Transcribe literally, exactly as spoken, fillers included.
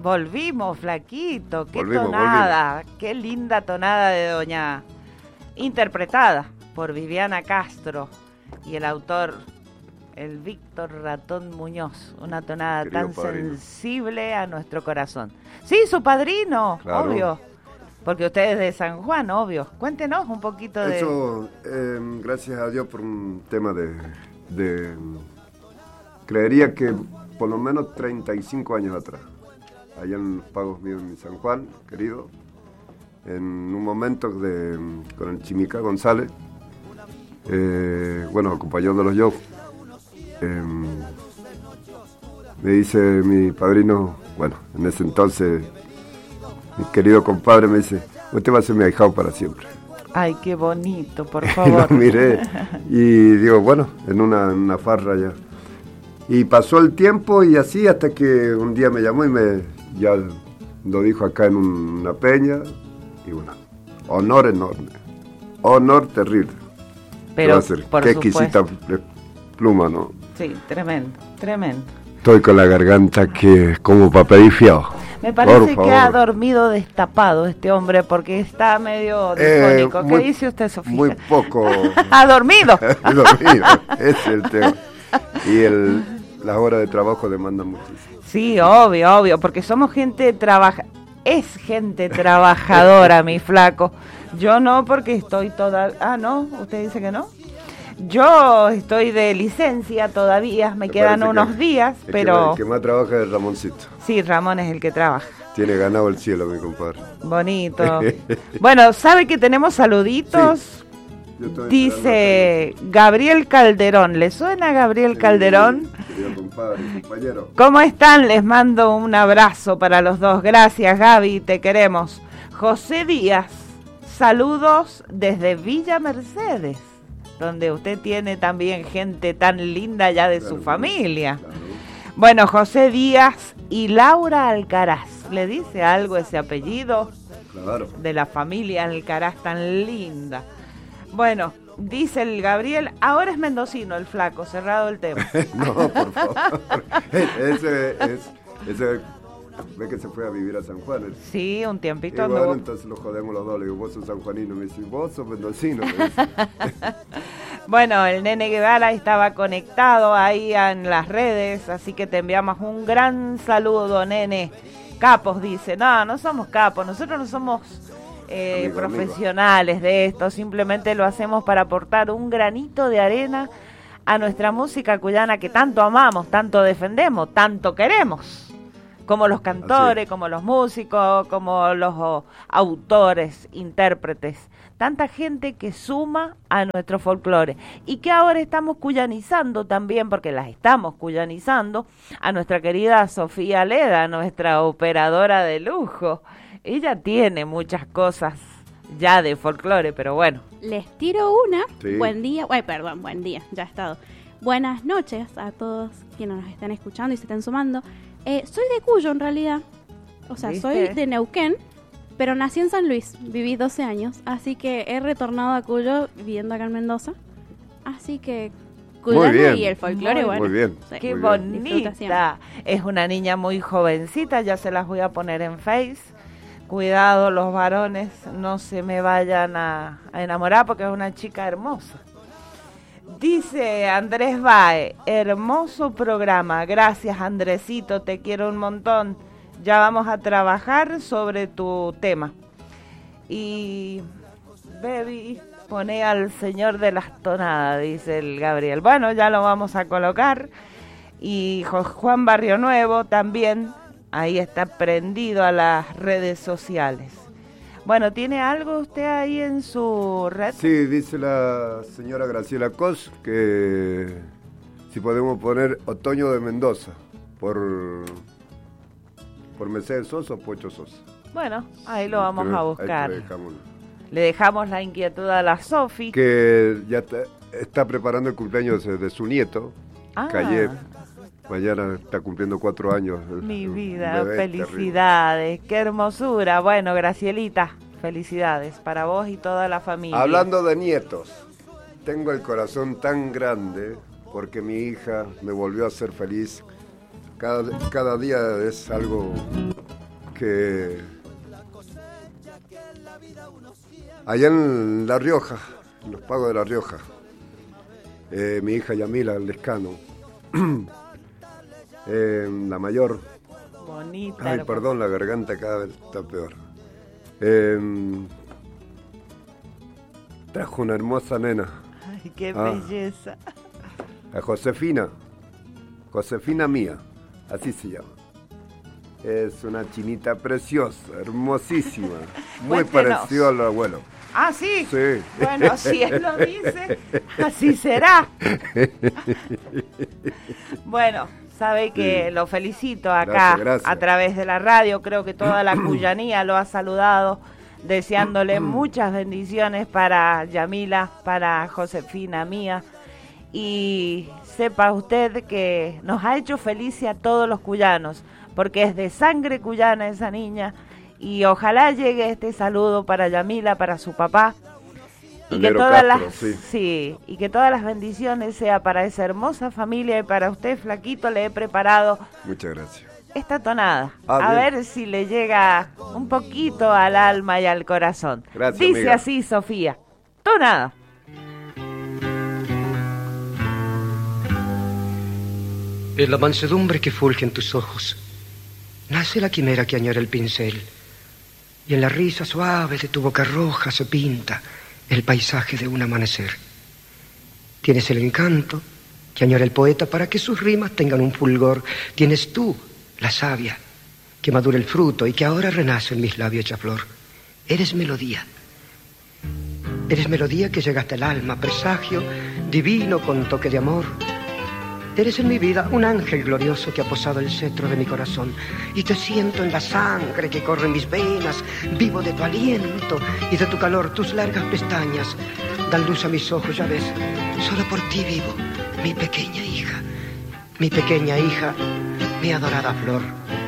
Volvimos, flaquito, qué Volvimos, tonada, volvimos. qué linda tonada de doña, interpretada por Viviana Castro y el autor, el Víctor Ratón Muñoz, una tonada Querido tan padrino. sensible a nuestro corazón. Sí, su padrino, Claro. obvio, porque usted es de San Juan, obvio. Cuéntenos un poquito de... Eso, eh, gracias a Dios por un tema de, de... Creería que por lo menos treinta y cinco años atrás, allá en los pagos míos en San Juan, querido, en un momento de, con el Chimica González, eh, bueno, acompañándolos yo, eh, me dice mi padrino, bueno, en ese entonces, mi querido compadre me dice, usted va a ser mi ahijado para siempre. Ay, qué bonito, por Y favor. lo miré y digo, bueno, en una, en una farra ya. Y pasó el tiempo y así hasta que un día me llamó y me ya lo dijo acá en un- una peña. Y bueno, honor enorme, honor terrible. ¿Qué Pero, va a hacer? por Qué supuesto. exquisita pluma, ¿no? Sí, tremendo, tremendo. Estoy con la garganta que como para pedir fiado. Me parece Por que favor. ha dormido destapado este hombre porque está medio Eh, disfónico. ¿Qué muy- dice usted, Sofía? Muy poco. ¿Ha dormido? He dormido, ese es el tema. Y el, las horas de trabajo demandan muchísimo. Sí, obvio, obvio, porque somos gente trabaja, es gente trabajadora, mi flaco. Yo no, porque estoy toda... Ah, no, usted dice que no. Yo estoy de licencia todavía, me Me quedan parece unos que- días, es que pero el que más trabaja es Ramoncito. sí, Ramón es el que trabaja. Tiene ganado el cielo, mi compadre. Bonito. Bueno, ¿sabe que tenemos saluditos? Yo estoy Dice Gabriel Calderón. ¿Le suena Gabriel esperando- Calderón? Sí, querido compadre, compañero. ¿Cómo están? Les mando un abrazo para los dos. Gracias, Gaby, te queremos. José Díaz, saludos desde Villa Mercedes, donde usted tiene también gente tan linda ya de su Claro, familia. claro. Bueno, José Díaz y Laura Alcaraz. ¿Le dice algo ese apellido Claro. de la familia Alcaraz tan linda? Bueno, dice el Gabriel, ahora es mendocino el flaco, cerrado el tema. No, por favor. Ese es. Ese ve que se fue a vivir a San Juan. él. Sí, un Y tiempito bueno, anduvo. entonces lo jodemos los dos. Le digo, vos sos sanjuanino. Me dice, vos sos mendocino. Me dice. Bueno, el Nene Guevara estaba conectado ahí en las redes, así que te enviamos un gran saludo, Nene. Capos, dice. No, no somos capos, nosotros no somos eh, Amigo, profesionales de esto, simplemente lo hacemos para aportar un granito de arena a nuestra música cuyana que tanto amamos, tanto defendemos, tanto queremos. Como los cantores, como los músicos, como los oh, autores, intérpretes. Tanta gente que suma a nuestro folclore. Y que ahora estamos cuyanizando también, porque las estamos cuyanizando, a nuestra querida Sofía Leda, nuestra operadora de lujo. Ella tiene muchas cosas ya de folclore, pero bueno. Les tiro una. Sí. Buen día. Ay, perdón, buen día, ya ha estado. Buenas noches a todos quienes nos están escuchando y se están sumando. Eh, soy de Cuyo en realidad. O sea, ¿Viste? soy de Neuquén, pero nací en San Luis. Viví doce años. Así que he retornado a Cuyo viviendo acá en Mendoza. Así que cuyana bien. y el folclore, Muy- bueno. Muy bien. sí. Qué Muy bien. Disfruta bonita. Es una niña muy jovencita, ya se las voy a poner en Face. Cuidado los varones, no se me vayan a, a enamorar porque es una chica hermosa. Dice Andrés Bae, hermoso programa, gracias Andresito, te quiero un montón. Ya vamos a trabajar sobre tu tema. Y baby, pone al señor de las tonadas, dice el Gabriel. Bueno, ya lo vamos a colocar. Y Jo- Juan Barrio Nuevo también, ahí está prendido a las redes sociales. Bueno, ¿tiene algo usted ahí en su red? Sí, dice la señora Graciela Cos que si podemos poner Otoño de Mendoza por, por Mercedes Sosa o Pocho Sosa. Bueno, ahí lo vamos Creo- a ahí buscar. te dejamos. Le dejamos la inquietud a la Sofi. Que ya está, está preparando el cumpleaños de, de su nieto, Ah, Calle. Mañana está cumpliendo cuatro años. mi Un vida, bebé felicidades, qué hermosura. Bueno, Gracielita, felicidades para vos y toda la familia. Hablando de nietos, tengo el corazón tan grande porque mi hija me volvió a hacer feliz cada, cada día es algo que... Allá en La Rioja, en los pagos de La Rioja, eh, mi hija Yamila, el Lescano, eh, la mayor... Bonita. Ay, perdón, la garganta cada vez está peor. Eh, trajo una hermosa nena. Ay, qué ah, belleza. A Josefina. Josefina mía, así se llama. Es una chinita preciosa, hermosísima. Muy parecida al abuelo. Ah, ¿sí? Sí. Bueno, si él lo dice, así será. Bueno, sabe que sí. Lo felicito acá gracias, gracias. A través de la radio. Creo que toda la cuyanía lo ha saludado, deseándole muchas bendiciones para Yamila, para Josefina mía. Y sepa usted que nos ha hecho felices a todos los cuyanos, porque es de sangre cuyana esa niña, y ojalá llegue este saludo para Yamila, para su papá, y que todas Castro, las sí. sí, y que todas las bendiciones sea para esa hermosa familia, y para usted, Flaquito, le he preparado muchas gracias esta tonada, ah, a bien. ver si le llega un poquito al alma y al corazón. Gracias, dice amiga. así, Sofía, tonada. En la mansedumbre que fulge en tus ojos nace la quimera que añora el pincel, y en la risa suave de tu boca roja se pinta el paisaje de un amanecer. Tienes el encanto que añora el poeta para que sus rimas tengan un fulgor. Tienes tú la savia que madura el fruto y que ahora renace en mis labios hecha flor. Eres melodía. Eres melodía que llega hasta el alma, presagio divino con toque de amor. Eres en mi vida un ángel glorioso que ha posado el cetro de mi corazón, y te siento en la sangre que corre en mis venas, vivo de tu aliento y de tu calor. Tus largas pestañas dan luz a mis ojos, ya ves, solo por ti vivo, mi pequeña hija, mi pequeña hija, mi adorada flor.